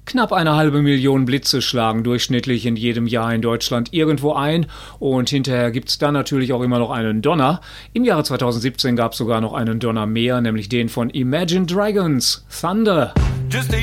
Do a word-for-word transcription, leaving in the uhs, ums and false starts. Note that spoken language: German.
Knapp eine halbe Million Blitze schlagen durchschnittlich in jedem Jahr in Deutschland irgendwo ein und hinterher gibt's dann natürlich auch immer noch einen Donner. Im Jahre zweitausendsiebzehn gab es sogar noch einen Donner mehr, nämlich den von Imagine Dragons, Thunder.